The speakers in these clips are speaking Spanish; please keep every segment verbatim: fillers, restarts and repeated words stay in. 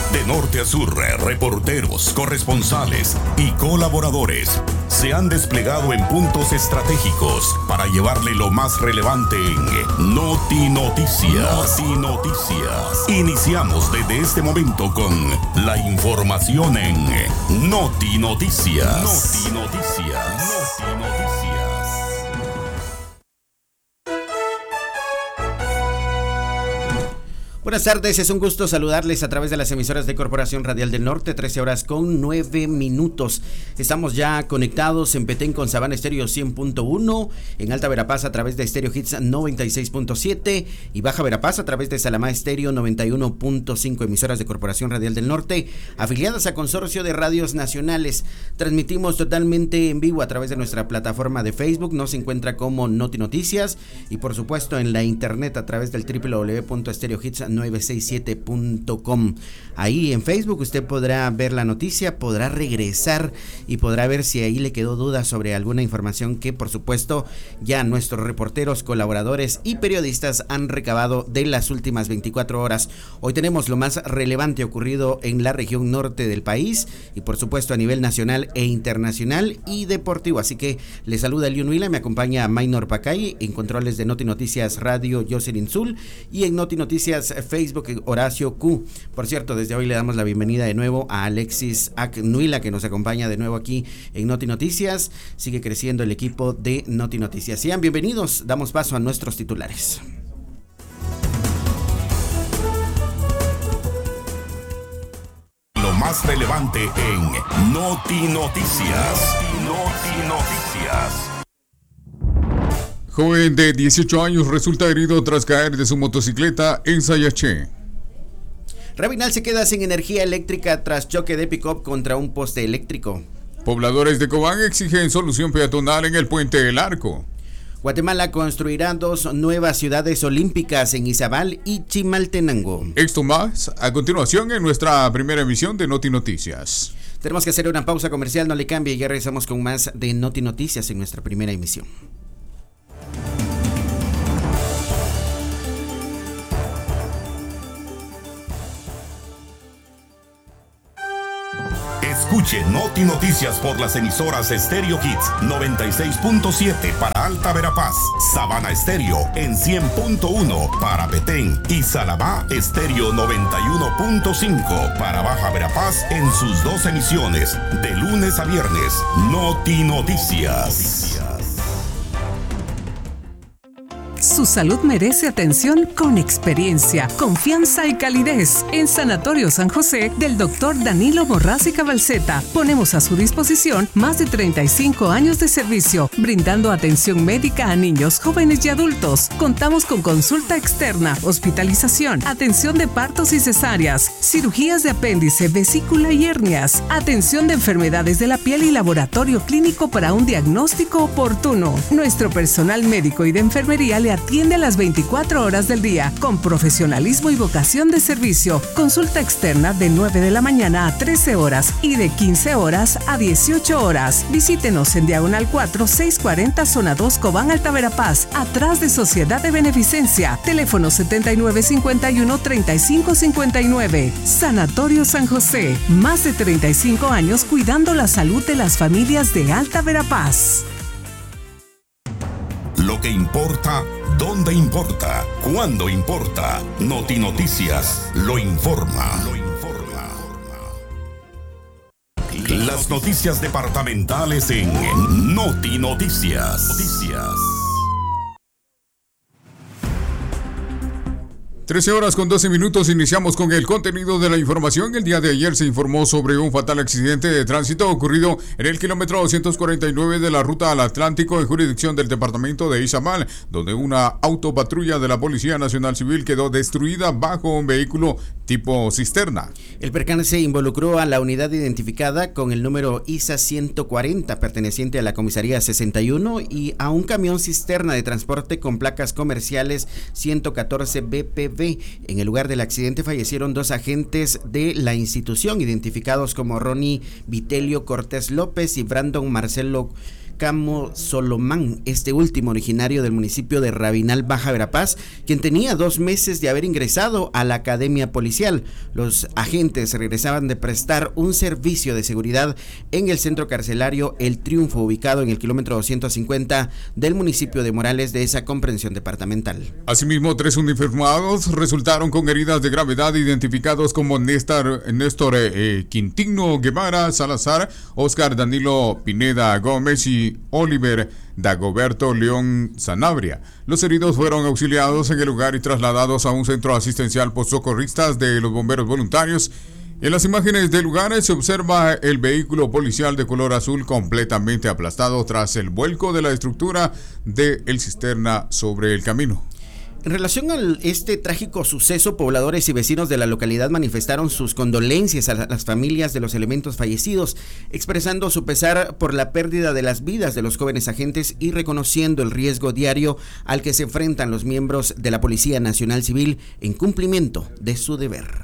De norte a sur, reporteros, corresponsales y colaboradores se han desplegado en puntos estratégicos para llevarle lo más relevante en Noti Noticias. Noti Noticias. Iniciamos desde este momento con la información en Noti Noticias. Noti Noticias. Noti Noticias. Buenas tardes, es un gusto saludarles a través de las emisoras de Corporación Radial del Norte, trece horas con nueve minutos. Estamos ya conectados en Petén con Sabana Estéreo cien punto uno, en Alta Verapaz a través de Estéreo Hits noventa y seis punto siete y Baja Verapaz a través de Salamá Estéreo noventa y uno punto cinco, emisoras de Corporación Radial del Norte, afiliadas a Consorcio de Radios Nacionales. Transmitimos totalmente en vivo a través de nuestra plataforma de Facebook, nos encuentra como Noti Noticias, y por supuesto en la internet a través del doble u doble u doble u punto stereo hits nueve seis siete punto com. Ahí en Facebook usted podrá ver la noticia, podrá regresar y podrá ver si ahí le quedó duda sobre alguna información que por supuesto ya nuestros reporteros, colaboradores y periodistas han recabado de las últimas veinticuatro horas. Hoy tenemos lo más relevante ocurrido en la región norte del país y por supuesto a nivel nacional e internacional y deportivo. Así que le saluda Elion Huila, me acompaña Maynor Pacay, en controles de Noti Noticias Radio Jocelyn Zul y en Noti Noticias Facebook Horacio Q. Por cierto, desde hoy le damos la bienvenida de nuevo a Alexis Acnuila, que nos acompaña de nuevo aquí en Noti Noticias. Sigue creciendo el equipo de Noti Noticias. Sean bienvenidos, damos paso a nuestros titulares. Lo más relevante en Noti Noticias. Noti Noticias. Joven de dieciocho años resulta herido tras caer de su motocicleta en Sayaché. Rabinal se queda sin energía eléctrica tras choque de pick-up contra un poste eléctrico. Pobladores de Cobán exigen solución peatonal en el puente del Arco. Guatemala construirá dos nuevas ciudades olímpicas en Izabal y Chimaltenango. Esto más a continuación en nuestra primera emisión de Noti Noticias. Tenemos que hacer una pausa comercial, no le cambie, y ya regresamos con más de Noti Noticias en nuestra primera emisión. Escuche Noti Noticias por las emisoras Estéreo Hits noventa y seis punto siete para Alta Verapaz, Sabana Estéreo en cien punto uno para Petén y Salamá Estéreo noventa y uno punto cinco para Baja Verapaz en sus dos emisiones de lunes a viernes. Noti Noticias. Su salud merece atención con experiencia, confianza y calidez. En Sanatorio San José del doctor Danilo Morraz y Cabalceta ponemos a su disposición más de treinta y cinco años de servicio, brindando atención médica a niños, jóvenes y adultos. Contamos con consulta externa, hospitalización, atención de partos y cesáreas, cirugías de apéndice, vesícula y hernias, atención de enfermedades de la piel y laboratorio clínico para un diagnóstico oportuno. Nuestro personal médico y de enfermería le atiende a las veinticuatro horas del día con profesionalismo y vocación de servicio. Consulta externa de nueve de la mañana a trece horas y de quince horas a dieciocho horas. Visítenos en Diagonal cuatro, seiscientos cuarenta, Zona dos, Cobán, Alta Verapaz, atrás de Sociedad de Beneficencia. Teléfono setenta y nueve cincuenta y uno, treinta y cinco cincuenta y nueve. Sanatorio San José, más de treinta y cinco años cuidando la salud de las familias de Alta Verapaz. Lo que importa, dónde importa, cuándo importa. Noti Noticias lo informa. Lo informa. Las noticias departamentales en Noti Noticias. Noticias. trece horas con doce minutos, iniciamos con el contenido de la información. El día de ayer se informó sobre un fatal accidente de tránsito ocurrido en el kilómetro doscientos cuarenta y nueve de la ruta al Atlántico en jurisdicción del departamento de Izamal, donde una autopatrulla de la Policía Nacional Civil quedó destruida bajo un vehículo tipo cisterna. El percance involucró a la unidad identificada con el número I S A ciento cuarenta perteneciente a la comisaría sesenta y uno y a un camión cisterna de transporte con placas comerciales ciento catorce B P V. En el lugar del accidente fallecieron dos agentes de la institución identificados como Ronnie Vitelio Cortés López y Brandon Marcelo Camo Solomán, este último originario del municipio de Rabinal, Baja Verapaz, quien tenía dos meses de haber ingresado a la academia policial. Los agentes regresaban de prestar un servicio de seguridad en el centro carcelario El Triunfo, ubicado en el kilómetro doscientos cincuenta del municipio de Morales de esa comprensión departamental. Asimismo, tres uniformados resultaron con heridas de gravedad, identificados como Néstor, Néstor eh, Quintino Guevara Salazar, Oscar Danilo Pineda Gómez y Oliver Dagoberto León Sanabria. Los heridos fueron auxiliados en el lugar y trasladados a un centro asistencial por socorristas de los bomberos voluntarios. En las imágenes del lugar se observa el vehículo policial de color azul completamente aplastado tras el vuelco de la estructura de el cisterna sobre el camino. En relación a este trágico suceso, pobladores y vecinos de la localidad manifestaron sus condolencias a las familias de los elementos fallecidos, expresando su pesar por la pérdida de las vidas de los jóvenes agentes y reconociendo el riesgo diario al que se enfrentan los miembros de la Policía Nacional Civil en cumplimiento de su deber.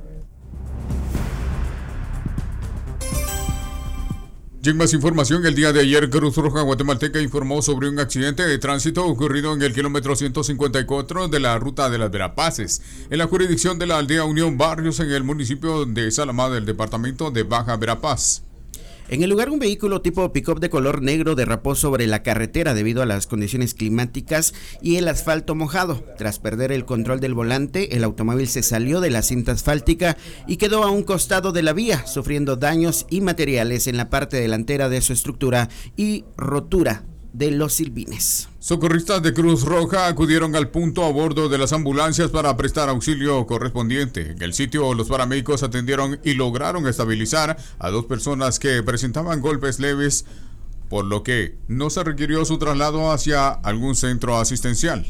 Y en más información, el día de ayer Cruz Roja Guatemalteca informó sobre un accidente de tránsito ocurrido en el kilómetro ciento cincuenta y cuatro de la ruta de las Verapaces, en la jurisdicción de la aldea Unión Barrios, en el municipio de Salamá del departamento de Baja Verapaz. En el lugar, un vehículo tipo pick-up de color negro derrapó sobre la carretera debido a las condiciones climáticas y el asfalto mojado. Tras perder el control del volante, el automóvil se salió de la cinta asfáltica y quedó a un costado de la vía, sufriendo daños y materiales en la parte delantera de su estructura y rotura de los silbines. Socorristas de Cruz Roja acudieron al punto a bordo de las ambulancias para prestar auxilio correspondiente. En el sitio, los paramédicos atendieron y lograron estabilizar a dos personas que presentaban golpes leves, por lo que no se requirió su traslado hacia algún centro asistencial.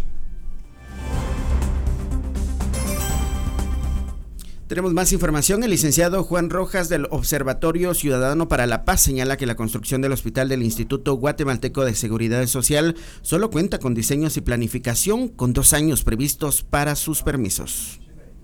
Tenemos más información. El licenciado Juan Rojas del Observatorio Ciudadano para la Paz señala que la construcción del hospital del Instituto Guatemalteco de Seguridad Social solo cuenta con diseños y planificación, con dos años previstos para sus permisos.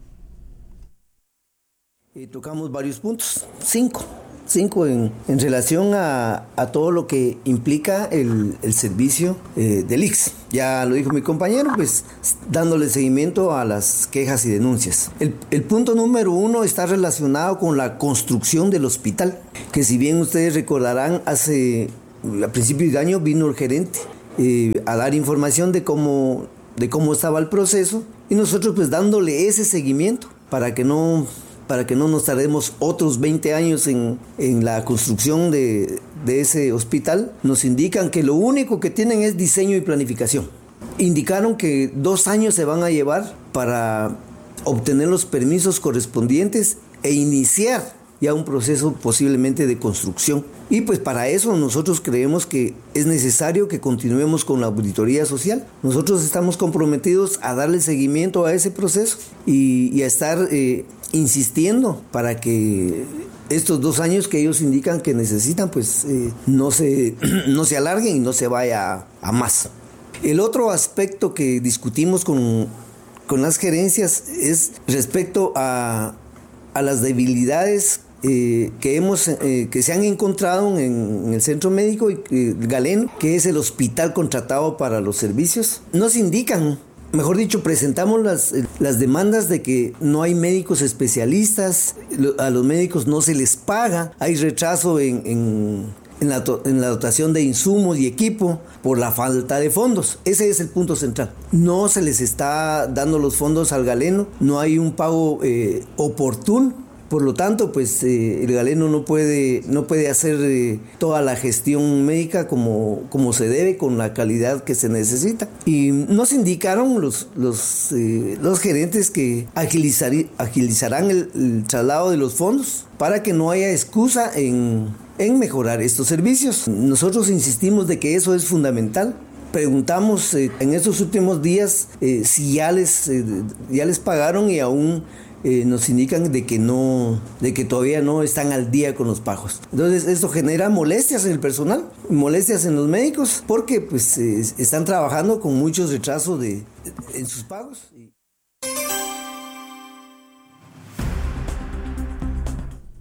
Y tocamos varios puntos, cinco. Cinco en, en relación a, a todo lo que implica el, el servicio eh, del I C S. Ya lo dijo mi compañero, pues dándole seguimiento a las quejas y denuncias. El, el punto número uno está relacionado con la construcción del hospital, que si bien ustedes recordarán, hace a principios de año vino el gerente eh, a dar información de cómo, de cómo estaba el proceso, y nosotros pues dándole ese seguimiento para que no... para que no nos tardemos otros veinte años en, en la construcción de, de ese hospital. Nos indican que lo único que tienen es diseño y planificación. Indicaron que dos años se van a llevar para obtener los permisos correspondientes e iniciar ya un proceso posiblemente de construcción. Y pues para eso nosotros creemos que es necesario que continuemos con la auditoría social. Nosotros estamos comprometidos a darle seguimiento a ese proceso y, y a estar eh, insistiendo para que estos dos años que ellos indican que necesitan, pues eh, no se, no se alarguen y no se vaya a, a más. El otro aspecto que discutimos con, con las gerencias es respecto a, a las debilidades Eh, que hemos eh, que se han encontrado en, en el centro médico eh, Galeno, que es el hospital contratado para los servicios. Nos indican, mejor dicho, presentamos las, las demandas de que no hay médicos especialistas, a los médicos no se les paga, hay retraso en, en, en, la, en la dotación de insumos y equipo por la falta de fondos. Ese es el punto central. No se les está dando los fondos al Galeno, no hay un pago eh, oportuno. Por lo tanto, pues eh, el Galeno no puede, no puede hacer eh, toda la gestión médica como, como se debe, con la calidad que se necesita. Y nos indicaron los, los, eh, los gerentes que agilizar, agilizarán el, el traslado de los fondos para que no haya excusa en, en mejorar estos servicios. Nosotros insistimos de que eso es fundamental. Preguntamos eh, en estos últimos días eh, si ya les, eh, ya les pagaron y aún... Eh, nos indican de que no, de que todavía no están al día con los pagos. Entonces esto genera molestias en el personal, molestias en los médicos, porque pues eh, están trabajando con muchos retrasos de, de, en sus pagos.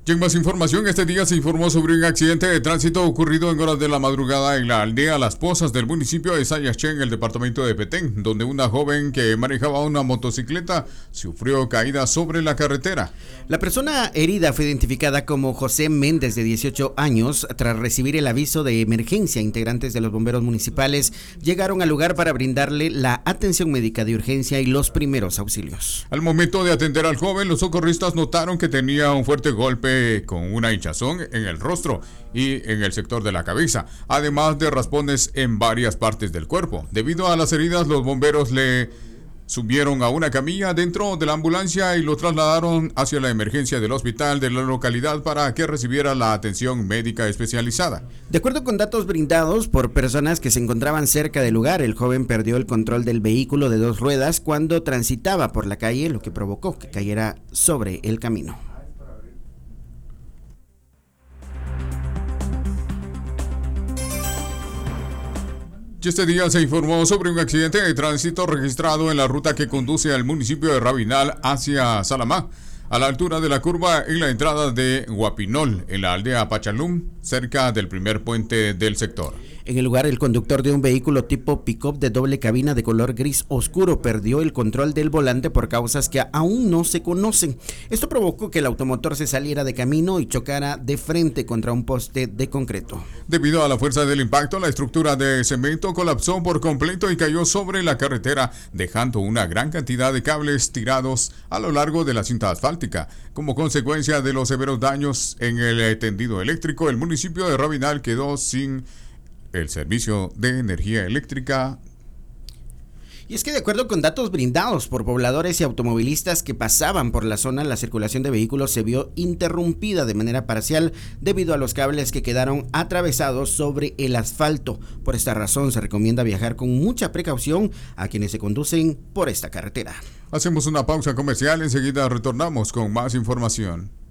Y en más información, este día se informó sobre un accidente de tránsito ocurrido en horas de la madrugada en la aldea Las Pozas del municipio de Sayaché, en el departamento de Petén, donde una joven que manejaba una motocicleta sufrió caída sobre la carretera. La persona herida fue identificada como José Méndez, de dieciocho años. Tras recibir el aviso de emergencia, integrantes de los bomberos municipales llegaron al lugar para brindarle la atención médica de urgencia y los primeros auxilios. Al momento de atender al joven, los socorristas notaron que tenía un fuerte golpe con una hinchazón en el rostro y en el sector de la cabeza, además de raspones en varias partes del cuerpo. Debido a las heridas, los bomberos le subieron a una camilla dentro de la ambulancia y lo trasladaron hacia la emergencia del hospital de la localidad para que recibiera la atención médica especializada. De acuerdo con datos brindados por personas que se encontraban cerca del lugar, el joven perdió el control del vehículo de dos ruedas cuando transitaba por la calle, lo que provocó que cayera sobre el camino. Y este día se informó sobre un accidente de tránsito registrado en la ruta que conduce al municipio de Rabinal hacia Salamá, a la altura de la curva en la entrada de Guapinol, en la aldea Pachalum, cerca del primer puente del sector. En el lugar, el conductor de un vehículo tipo pick-up de doble cabina de color gris oscuro perdió el control del volante por causas que aún no se conocen. Esto provocó que el automotor se saliera de camino y chocara de frente contra un poste de concreto. Debido a la fuerza del impacto, la estructura de cemento colapsó por completo y cayó sobre la carretera, dejando una gran cantidad de cables tirados a lo largo de la cinta asfáltica. Como consecuencia de los severos daños en el tendido eléctrico, el municipio de Rabinal quedó sin el servicio de energía eléctrica. Y es que de acuerdo con datos brindados por pobladores y automovilistas que pasaban por la zona, la circulación de vehículos se vio interrumpida de manera parcial debido a los cables que quedaron atravesados sobre el asfalto. Por esta razón se recomienda viajar con mucha precaución a quienes se conducen por esta carretera. Hacemos una pausa comercial, enseguida retornamos con más información.